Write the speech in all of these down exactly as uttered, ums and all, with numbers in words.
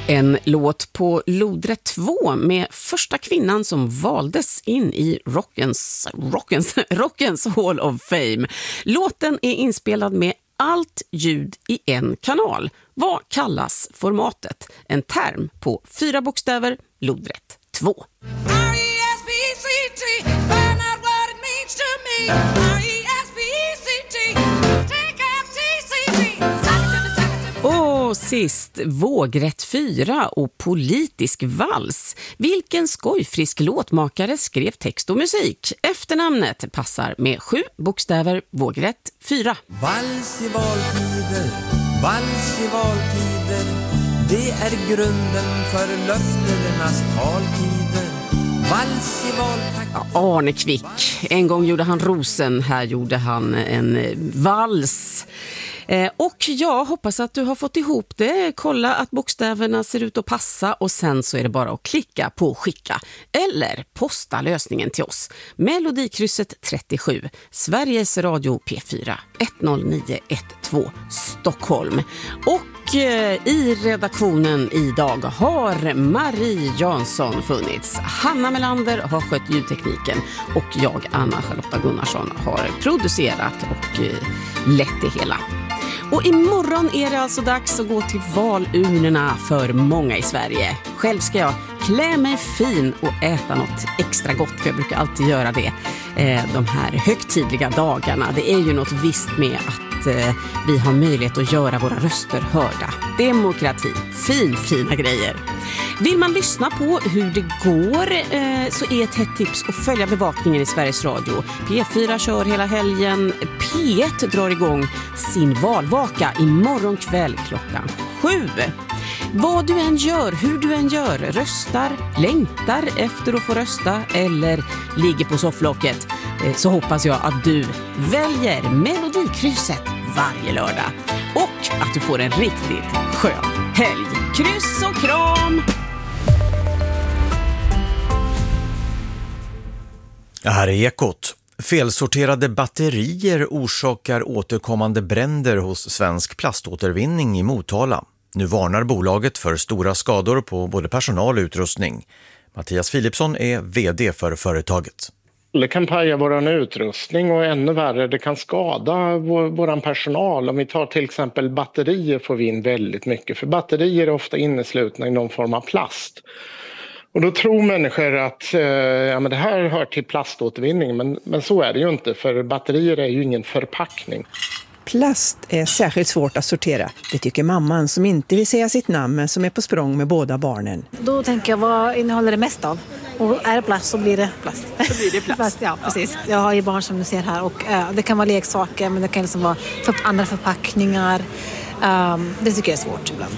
En låt på Lodrätt två med första kvinnan som valdes in i Rockens, Rockens, Rockens Hall of Fame. Låten är inspelad med allt ljud i en kanal. Vad kallas formatet? En term på fyra bokstäver, Lodrätt två. Och sist, Vågrätt fyra och Politisk vals. Vilken skojfrisk låtmakare skrev text och musik? Efternamnet passar med sju bokstäver, Vågrätt fyra. Vals i valtider, vals i valtider, det är grunden för löfternas taltider. Vals i valtakter. Ja, Arne Kvick. En gång gjorde han Rosen, här gjorde han en vals. Eh, och jag hoppas att du har fått ihop det. Kolla att bokstäverna ser ut att passa och sen så är det bara att klicka på skicka eller posta lösningen till oss. Melodikrysset trettiosju, Sveriges Radio P fyra ett noll nio ett två Stockholm. Och eh, i redaktionen idag har Marie Jansson funnits. Hanna Melander har skött ljudtekniken och jag, Anna Charlotta Gunnarsson, har producerat och eh, lett det hela. Och imorgon är det alltså dags att gå till valurnorna för många i Sverige. Själv ska jag klä mig fin och äta något extra gott, för jag brukar alltid göra det eh, de här högtidliga dagarna. Det är ju något visst med att eh, vi har möjlighet att göra våra röster hörda. Demokrati, fin, fina grejer. Vill man lyssna på hur det går eh, så är ett hett tips att följa bevakningen i Sveriges Radio. P fyra kör hela helgen. P ett drar igång sin valvaka imorgon kväll klockan sju. Vad du än gör, hur du än gör, röstar, längtar efter att få rösta eller ligger på sofflocket, eh, så hoppas jag att du väljer Melodikrysset varje lördag. Och att du får en riktigt skön helg. Kryss och kram! Här är Ekot. Felsorterade batterier orsakar återkommande bränder hos Svensk Plaståtervinning i Motala. Nu varnar bolaget för stora skador på både personal och utrustning. Mattias Philipsson är vd för företaget. Det kan paja vår utrustning och ännu värre, det kan skada vår, vår personal. Om vi tar till exempel batterier får vi in väldigt mycket. För batterier är ofta inneslutna i någon form av plast. Och då tror människor att eh, ja, men det här hör till plaståtervinning, men, men så är det ju inte, för batterier är ju ingen förpackning. Plast är särskilt svårt att sortera. Det tycker mamman som inte vill säga sitt namn men som är på språng med båda barnen. Då tänker jag, vad innehåller det mest av? Och är det plast så blir det plast. Så blir det plast. plast ja, precis. Jag har ju barn som du ser här och äh, det kan vara leksaker men det kan liksom vara för andra förpackningar. Um, det tycker jag är svårt ibland.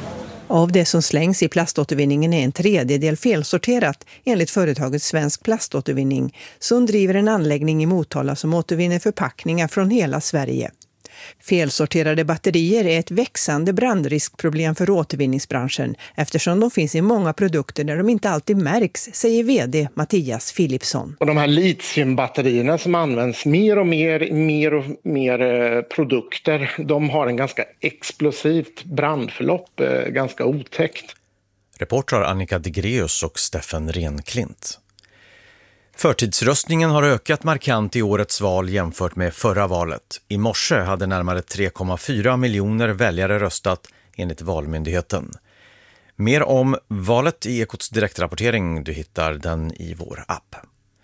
Av det som slängs i plaståtervinningen är en tredjedel felsorterat enligt företaget Svensk Plaståtervinning som driver en anläggning i Motala som återvinner förpackningar från hela Sverige. Felsorterade batterier är ett växande brandriskproblem för återvinningsbranschen eftersom de finns i många produkter där de inte alltid märks, säger vd Mattias Philipsson. Och de här litiumbatterierna som används mer och mer, mer och mer produkter, de har en ganska explosivt brandförlopp, ganska otäckt. Reportrar Annika Degreus och Steffen Renklint. Förtidsröstningen har ökat markant i årets val jämfört med förra valet. I morse hade närmare tre komma fyra miljoner väljare röstat enligt Valmyndigheten. Mer om valet i Ekots direktrapportering, du hittar den i vår app.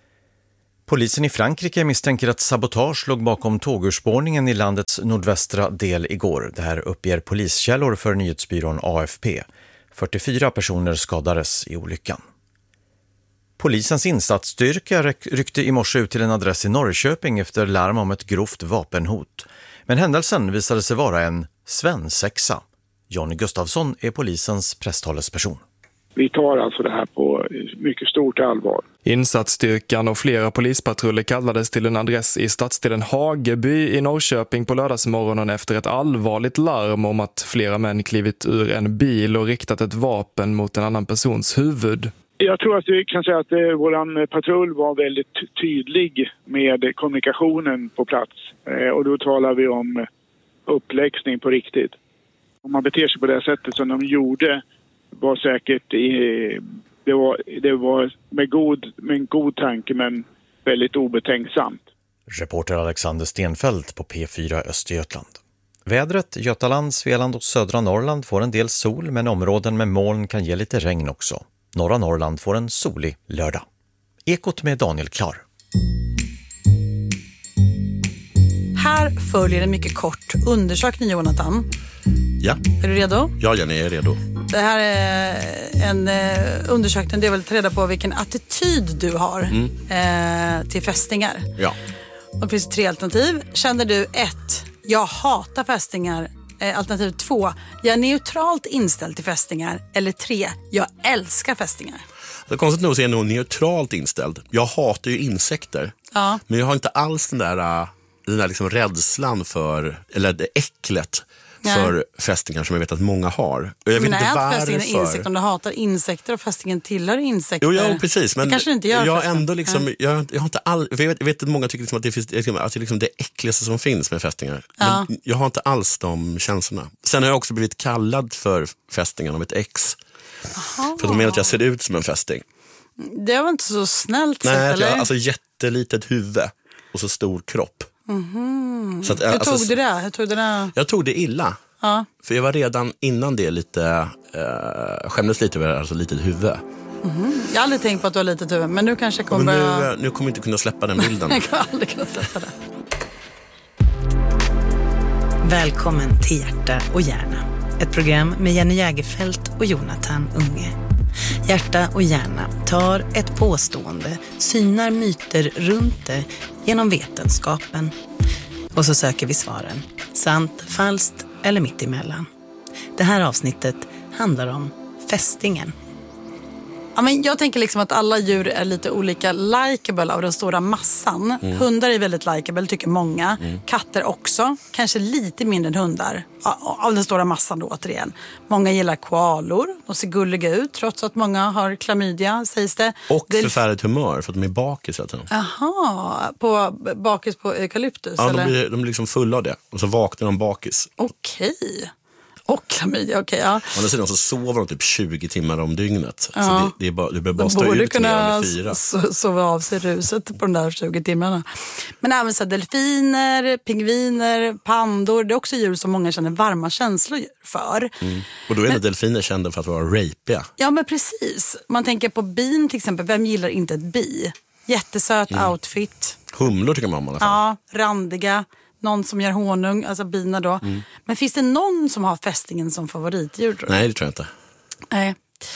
Polisen i Frankrike misstänker att sabotage låg bakom tågurspårningen i landets nordvästra del igår. Det här uppger poliskällor för nyhetsbyrån A F P. fyrtiofyra personer skadades i olyckan. Polisens insatsstyrka ryckte i morse ut till en adress i Norrköping efter larm om ett grovt vapenhot. Men händelsen visade sig vara en svensexa. Johnny Gustafsson är polisens presstalesperson. Vi tar alltså det här på mycket stort allvar. Insatsstyrkan och flera polispatruller kallades till en adress i stadsdelen Hageby i Norrköping på lördagsmorgonen efter ett allvarligt larm om att flera män klivit ur en bil och riktat ett vapen mot en annan persons huvud. Jag tror att vi kan säga att eh, våran patrull var väldigt tydlig med kommunikationen på plats. Eh, och då talar vi om uppläxning på riktigt. Om man beter sig på det sättet som de gjorde var säkert eh, det var, det var med, god, med en god tanke men väldigt obetänksamt. Reporter Alexander Stenfält på P fyra Östergötland. Vädret, Götaland, Svealand och södra Norrland får en del sol, men områden med moln kan ge lite regn också. Norra Norrland får en solig lördag. Ekot med Daniel Klar. Här följer en mycket kort undersökning, Jonathan. Ja. Är du redo? Ja, Jenny, jag är redo. Det här är en eh, undersökning där jag vill ta reda på vilken attityd du har mm. eh, till fästingar. Ja. Och det finns tre alternativ. Känner du ett, jag hatar fästingar. Eh, alternativ två, jag är neutralt inställd till fästingar. Eller tre, jag älskar fästingar. Det konstigt nog så är jag nog neutralt inställd. Jag hatar ju insekter. Ja. Men jag har inte alls den där, den där liksom rädslan för, eller det äcklet för Nej. fästingar som jag vet att många har. Och jag vet men inte varför. Fästingen är insekt, om du hatar insekter och fästingen tillhör insekter. Jo, ja, precis. Men det kanske inte gör. Jag ändå liksom, jag, jag har inte all, jag vet, jag vet att många tycker liksom att det finns att det är liksom det äckligaste som finns med fästingar. Ja. Men jag har inte alls de känslorna. Sen har jag också blivit kallad för fästingen av ett ex. Aha. För de menar att jag ser ut som en fästing. Det var inte så snällt Nej, sätt, eller? Nej, alltså jättelitet huvud och så stor kropp. Mm-hmm. Så att, Hur alltså, tog du det? Hur tog du det? Jag tog det illa. Ja. För jag var redan innan det lite, äh, skämdes lite över alltså litet huvud. Mm-hmm. Jag har aldrig tänkt på att du har litet huvud, men nu kanske jag kommer men nu, börja... nu kommer jag inte kunna släppa den bilden. Jag kommer aldrig kunna släppa det. Välkommen till Hjärta och hjärna. Ett program med Jenny Jägerfelt och Jonathan Unge. Hjärta och hjärna tar ett påstående, synar myter runt det genom vetenskapen. Och så söker vi svaren. Sant, falskt eller mitt emellan. Det här avsnittet handlar om fästingen. Ja, men jag tänker liksom att alla djur är lite olika likeable av den stora massan. Mm. Hundar är väldigt likeable, tycker många. Mm. Katter också. Kanske lite mindre än hundar. Av den stora massan då, återigen. Många gillar koalor. De ser gulliga ut, trots att många har klamydia, sägs det. Och det... förfärligt humör, för att de är bakis. Jaha, på, bakis på eukalyptus? Ja, eller? de blir, de blir liksom fulla av det. Och så vaknar de bakis. Okej. Och klamydia, okej, ja. Och sedan så sover de typ tjugo timmar om dygnet. Ja. Så det, det är bara, du behöver bara stå ut med fyra. So- sova av sig ruset på de där tjugo timmarna. Men även så delfiner, pingviner, pandor. Det är också djur som många känner varma känslor för. Mm. Och då är men, delfiner kända för att vara rapiga. Ja, men precis. Man tänker på bin till exempel. Vem gillar inte ett bi? Jättesöt mm. outfit. Humlor tycker man om i alla fall. Ja, randiga. Någon som gör honung, alltså bina då. Mm. Men finns det någon som har fästingen som favoritdjur då? Nej, det tror jag inte. Nej.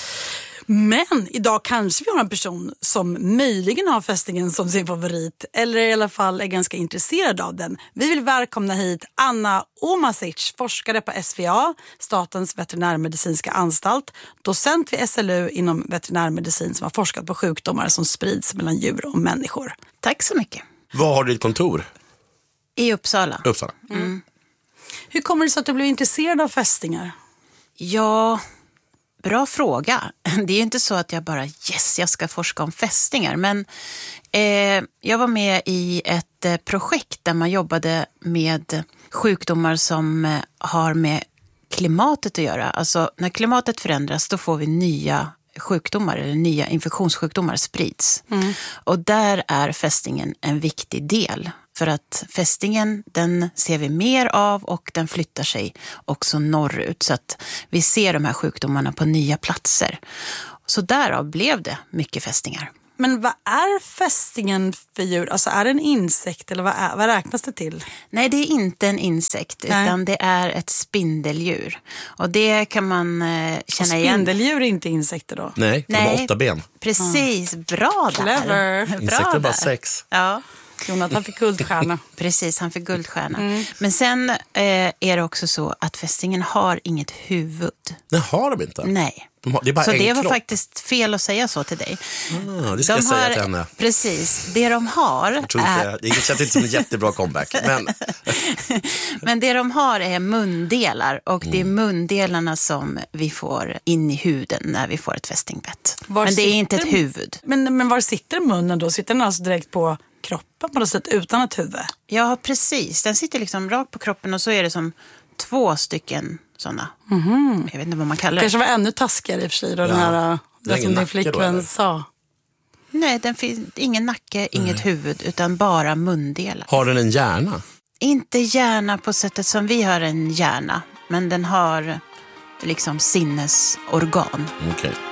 Men idag kanske vi har en person som möjligen har fästingen som sin favorit. Eller i alla fall är ganska intresserad av den. Vi vill välkomna hit Anna Omasic, forskare på S V A, Statens veterinärmedicinska anstalt. Docent vid S L U inom veterinärmedicin som har forskat på sjukdomar som sprids mellan djur och människor. Tack så mycket. Var har du ditt kontor? I Uppsala. Uppsala. Mm. Hur kommer det sig att du blev intresserad av fästingar? Ja, bra fråga. Det är ju inte så att jag bara, yes, jag ska forska om fästingar. Men eh, jag var med i ett eh, projekt där man jobbade med sjukdomar som eh, har med klimatet att göra. Alltså när klimatet förändras då får vi nya sjukdomar eller nya infektionssjukdomar sprids. Mm. Och där är fästingen en viktig del. För att fästingen, den ser vi mer av och den flyttar sig också norrut. Så att vi ser de här sjukdomarna på nya platser. Så därav blev det mycket fästingar. Men vad är fästingen för djur? Alltså är det en insekt eller vad, är, vad räknas det till? Nej, det är inte en insekt. Nej. Utan det är ett spindeldjur. Och det kan man eh, känna igen. Spindeldjur är inte insekter då? Nej, de har åtta ben. Precis, bra där. Clever. Bra insekter är bara där. sex. Ja. Jonathan fick guldstjärna. Precis, han fick guldstjärna. Mm. Men sen eh, är det också så att fästingen har inget huvud. Det har de inte? Nej. De har, det är bara så en det var kropp. faktiskt fel att säga så till dig. Ah, det ska de jag säga har, till henne. Precis, det de har jag tror är... inte, det känns inte som en jättebra comeback. Men, men det de har är mundelar. Och mm. det är mundelarna som vi får in i huden när vi får ett fästingbett. Var men det är inte ett huvud. Men, men var sitter munnen då? Sitter den alltså direkt på kroppen på något sätt utan ett huvud? Ja, precis. Den sitter liksom rakt på kroppen och så är det som två stycken sådana. Mm-hmm. Jag vet inte vad man kallar det. Kanske var ännu taskigare i och för sig då, ja. den här, det som din flickvän sa. Nej, den finns ingen nacke, inget Nej. huvud, utan bara mundelar. Har den en hjärna? Inte hjärna på sättet som vi har en hjärna, men den har liksom sinnesorgan. Okej. Okay.